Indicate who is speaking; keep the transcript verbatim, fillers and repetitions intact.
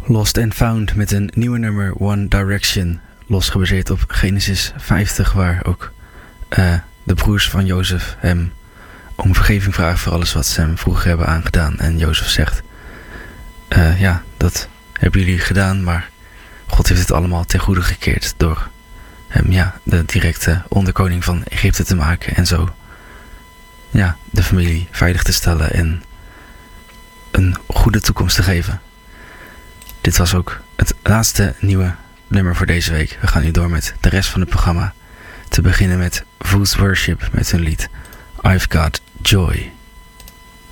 Speaker 1: Lost and Found met een nieuwe nummer One Direction. Los gebaseerd op Genesis vijftig, waar ook uh, de broers van Jozef hem om vergeving vragen voor alles wat ze hem vroeger hebben aangedaan. En Jozef zegt, uh, ja, dat hebben jullie gedaan, maar God heeft het allemaal ten goede gekeerd door hem, ja, de directe onderkoning van Egypte te maken en zo, ja, de familie veilig te stellen en een goede toekomst te geven. Dit was ook het laatste nieuwe nummer voor deze week. We gaan nu door met de rest van het programma. Te beginnen met Food's Worship met hun lied I've Got Joy.